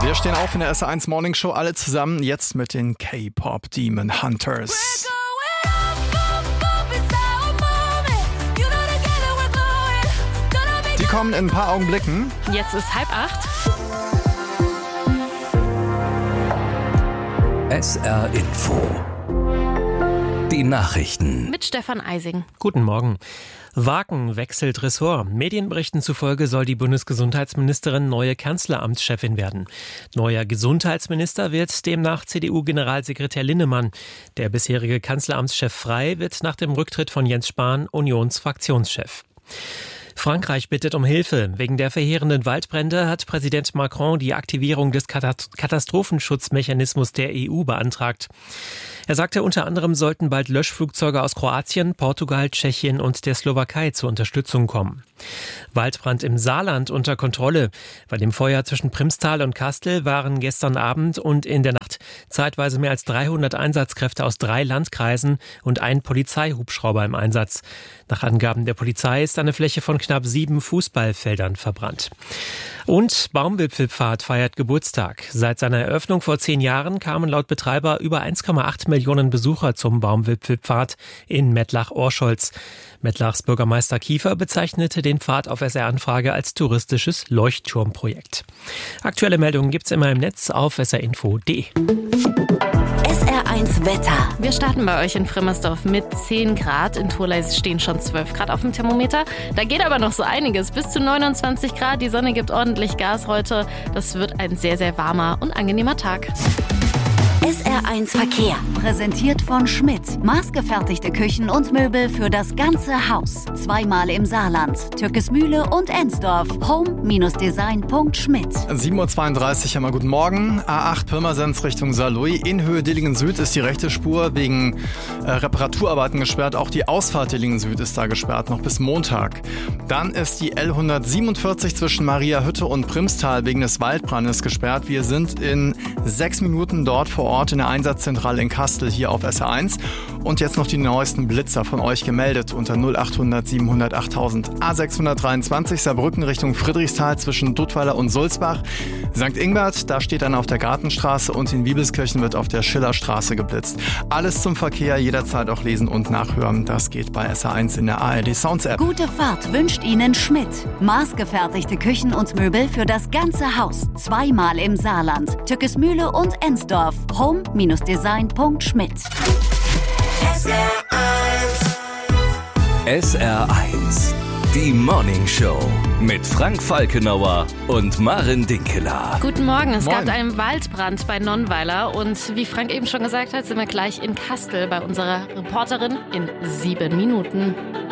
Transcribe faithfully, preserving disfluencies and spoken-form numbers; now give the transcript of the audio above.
Wir stehen auf in der S R eins Morning Show, alle zusammen, jetzt mit den K-Pop Demon Hunters. Die kommen in ein paar Augenblicken. Jetzt ist halb acht. S R Info. Die Nachrichten. Mit Stefan Eising. Guten Morgen. Wagen wechselt Ressort. Medienberichten zufolge soll die Bundesgesundheitsministerin neue Kanzleramtschefin werden. Neuer Gesundheitsminister wird demnach C D U-Generalsekretär Linnemann. Der bisherige Kanzleramtschef Frey wird nach dem Rücktritt von Jens Spahn Unionsfraktionschef. Frankreich bittet um Hilfe. Wegen der verheerenden Waldbrände hat Präsident Macron die Aktivierung des Katastrophenschutzmechanismus der E U beantragt. Er sagte, unter anderem sollten bald Löschflugzeuge aus Kroatien, Portugal, Tschechien und der Slowakei zur Unterstützung kommen. Waldbrand im Saarland unter Kontrolle. Bei dem Feuer zwischen Primstal und Kastel waren gestern Abend und in der Nacht zeitweise mehr als dreihundert Einsatzkräfte aus drei Landkreisen und ein Polizeihubschrauber im Einsatz. Nach Angaben der Polizei ist eine Fläche von knapp sieben Fußballfeldern verbrannt. Und Baumwipfelpfad feiert Geburtstag. Seit seiner Eröffnung vor zehn Jahren kamen laut Betreiber über eins Komma acht Millionen Besucher zum Baumwipfelpfad in Mettlach-Orscholz. Mettlachs Bürgermeister Kiefer bezeichnete den Pfad auf S R-Anfrage als touristisches Leuchtturmprojekt. Aktuelle Meldungen gibt's immer im Netz auf s r info punkt d e. S R eins Wetter. Wir starten bei euch in Frimmersdorf mit zehn Grad. In Thurleis stehen schon zwölf Grad auf dem Thermometer. Da geht aber noch so einiges. Bis zu neunundzwanzig Grad. Die Sonne gibt ordentlich Gas heute. Das wird ein sehr, sehr warmer und angenehmer Tag. S R eins Verkehr. Präsentiert von Schmidt. Maßgefertigte Küchen und Möbel für das ganze Haus. Zweimal im Saarland. Türkesmühle und Ensdorf. home design punkt schmidt. sieben Uhr zweiunddreißig, einmal guten Morgen. A acht Pirmasens Richtung Saarlouis. In Höhe Dillingen Süd ist die rechte Spur wegen äh, Reparaturarbeiten gesperrt. Auch die Ausfahrt Dillingen Süd ist da gesperrt, noch bis Montag. Dann ist die L hundertsiebenundvierzig zwischen Mariahütte und Primstal wegen des Waldbrandes gesperrt. Wir sind in sechs Minuten dort vor Ort in der Einsatzzentrale in Kastel hier auf S R eins. Und jetzt noch die neuesten Blitzer von euch gemeldet unter null achthundert siebenhundert achttausend. A sechshundertdreiundzwanzig Saarbrücken Richtung Friedrichsthal zwischen Duttweiler und Sulzbach. Sankt Ingbert, da steht einer auf der Gartenstraße und in Wiebelskirchen wird auf der Schillerstraße geblitzt. Alles zum Verkehr, jederzeit auch lesen und nachhören. Das geht bei S R eins in der A R D Sounds App. Gute Fahrt wünscht Ihnen Schmidt. Maßgefertigte Küchen und Möbel für das ganze Haus. Zweimal im Saarland. Türkesmühle und Ensdorf. home design punkt schmidt. S R eins. S R eins. Die Morning Show mit Frank Falkenauer und Maren Dinkeler. Guten Morgen. Es Morgen. gab einen Waldbrand bei Nonnweiler und wie Frank eben schon gesagt hat, sind wir gleich in Kastel bei unserer Reporterin in sieben Minuten.